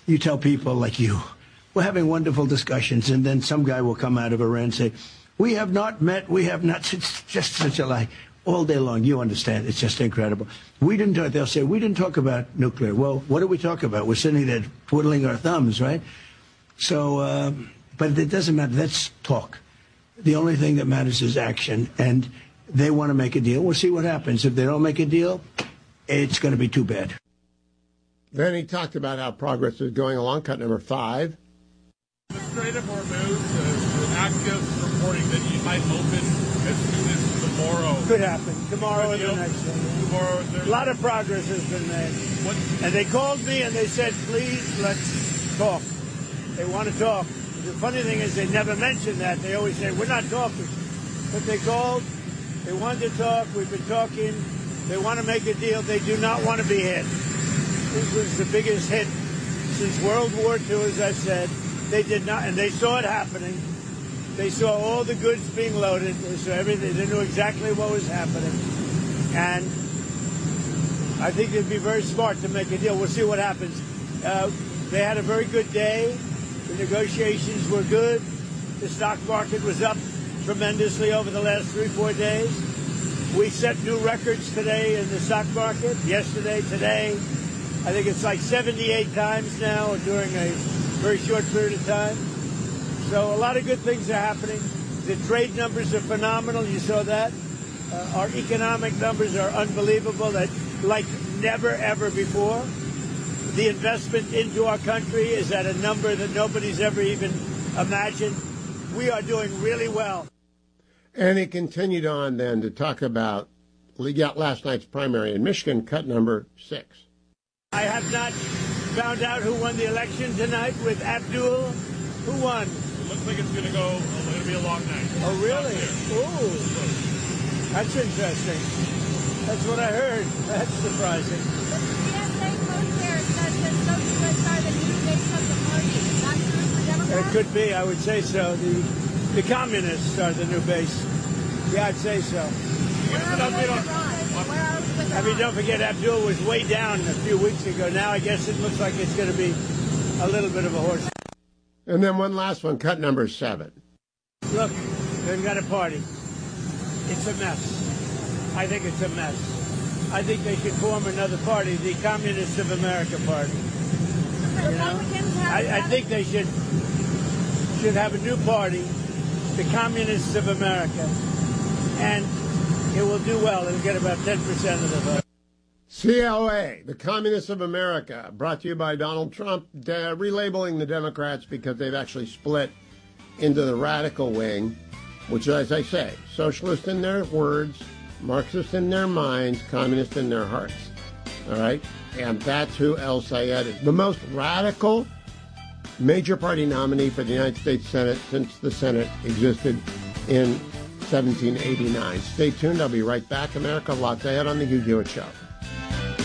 you tell people like you, we're having wonderful discussions, and then some guy will come out of Iran and say, we have not met, we have not, it's just such a lie. All day long, you understand, it's just incredible. We didn't talk, they'll say, we didn't talk about nuclear. Well, what did we talk about? We're sitting there twiddling our thumbs, right? So, but it doesn't matter, that's talk. The only thing that matters is action, and they want to make a deal. We'll see what happens. If they don't make a deal, it's going to be too bad. Then he talked about how progress is going along. Cut number 5. The Strait of Hormuz, the Axios reporting that you might open as soon as tomorrow. Could happen. Tomorrow or the next day. Tomorrow. A lot of progress has been made. And they called me and they said, please, let's talk. They want to talk. The funny thing is they never mention that. They always say, we're not talking. But they called. They wanted to talk. We've been talking. They want to make a deal. They do not want to be hit. This was the biggest hit since World War II, as I said. They did not, and they saw it happening. They saw all the goods being loaded. They saw everything. They knew exactly what was happening. And I think it'd be very smart to make a deal. We'll see what happens. They had a very good day. The negotiations were good. The stock market was up tremendously over the last 3-4 days. We set new records today in the stock market. Yesterday, today. I think it's like 78 times now during a very short period of time. So a lot of good things are happening. The trade numbers are phenomenal. You saw that. Our economic numbers are unbelievable, like never, ever before. The investment into our country is at a number that nobody's ever even imagined. We are doing really well. And he continued on then to talk about last night's primary in Michigan, cut number 6. I have not found out who won the election tonight with Abdul. Who won? It looks like it's going to be a long night. Oh, really? Ooh. That's interesting. That's what I heard. That's surprising. The CSA post there says that socialists are the new base of the party. Is that true for Democrats? It could be. I would say so. The communists are the new base. Yeah, I'd say so. I mean, don't forget, Abdul was way down a few weeks ago. Now I guess it looks like it's going to be a little bit of a horse. And then one last one, cut number 7. Look, they've got a party. It's a mess. I think it's a mess. I think they should form another party, the Communists of America Party. You know? I think they should have a new party, the Communists of America, and it will do well. It'll get about 10% of the vote. CLA, the Communists of America, brought to you by Donald Trump, relabeling the Democrats because they've actually split into the radical wing, which, as I say, socialist in their words, Marxist in their minds, communist in their hearts. All right? And that's who El Sayed is. The most radical major party nominee for the United States Senate since the Senate existed in 1789. Stay tuned. I'll be right back. America, lots ahead on The Hugh Hewitt Show.